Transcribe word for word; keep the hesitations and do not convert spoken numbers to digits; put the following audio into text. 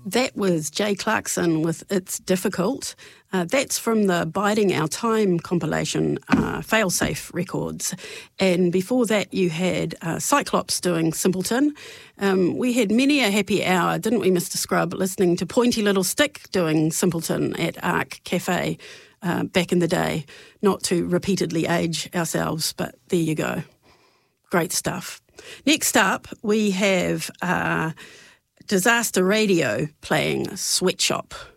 That was Jay Clarkson with It's Difficult. Uh, that's from the Biding Our Time compilation, uh, Failsafe Records. And before that, you had uh, Cyclops doing Simpleton. Um, we had many a happy hour, didn't we, Mister Scrub, listening to Pointy Little Stick doing Simpleton at Arc Cafe uh, back in the day. Not to repeatedly age ourselves, but there you go. Great stuff. Next up, we have... Uh, Disaster Radio playing Sweatshop.